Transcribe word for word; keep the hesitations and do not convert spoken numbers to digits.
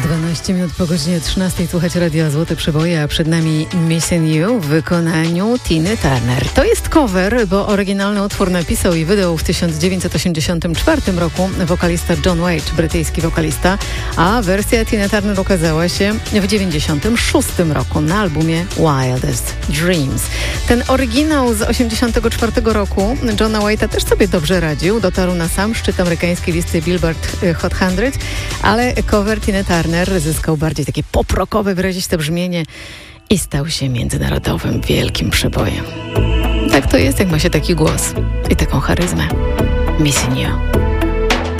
dwanaście minut po godzinie trzynastej słuchać Radia Złote Przeboje, a przed nami Missing You w wykonaniu Tiny Turner. To jest cover, bo oryginalny utwór napisał i wydał w tysiąc dziewięćset osiemdziesiątym czwartym roku wokalista John Waite, brytyjski wokalista, a wersja Tiny Turner ukazała się w dziewięćdziesiątym szóstym roku na albumie Wildest Dreams. Ten oryginał z osiemdziesiątego czwartego roku Johna Waite'a też sobie dobrze radził, dotarł na sam szczyt amerykańskiej listy Billboard Hot sto, ale cover Tiny Turner zyskał bardziej takie pop-rockowe, wyraziste brzmienie i stał się międzynarodowym wielkim przebojem. Tak to jest, jak ma się taki głos i taką charyzmę. Missing You.